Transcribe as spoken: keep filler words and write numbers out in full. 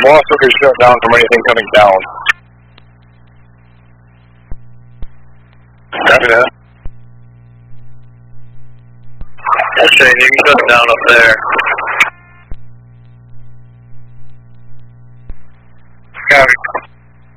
also get shut down from anything coming down. Copy that. Okay, you can shut down up there.